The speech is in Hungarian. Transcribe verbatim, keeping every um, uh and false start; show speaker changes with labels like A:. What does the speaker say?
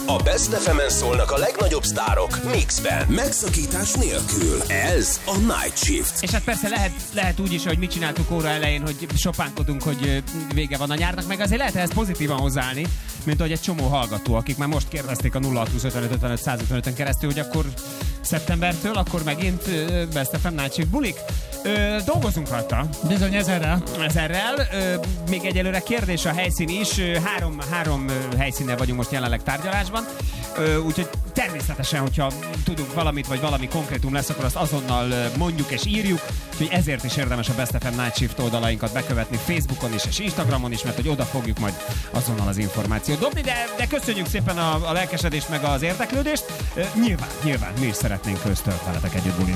A: A Best ef emen szólnak a legnagyobb sztárok mixben, megszakítás nélkül. Ez a Night Shift.
B: És hát persze lehet, lehet úgy is, hogy mit csináltuk óra elején, hogy sopánkodunk, hogy vége van a nyárnak, meg azért lehet ehhez pozitívan hozzáállni, mint ahogy egy csomó hallgató, akik már most kérdezték a nulla hat húsz ötvenöt ötvenöt száz ötvenötön keresztül, hogy akkor szeptembertől, akkor megint Best ef em Night Shift bulik. Ö, dolgozunk rajta.
C: Bizony ezerrel.
B: Ezerrel. Ö, még egyelőre kérdés a helyszín is. Ö, három, három helyszínnel vagyunk most jelenleg tárgyalásban. Ö, úgyhogy természetesen, hogyha tudunk valamit, vagy valami konkrétum lesz, akkor azt azonnal mondjuk és írjuk. Úgyhogy ezért is érdemes a Best ef em Night Shift oldalainkat bekövetni Facebookon is és Instagramon is, mert hogy oda fogjuk majd azonnal az információt dobni, de, de köszönjük szépen a, a lelkesedést meg az érdeklődést. Ö, nyilván, nyilván mi is szeretnénk köztől veletek együtt bulizni.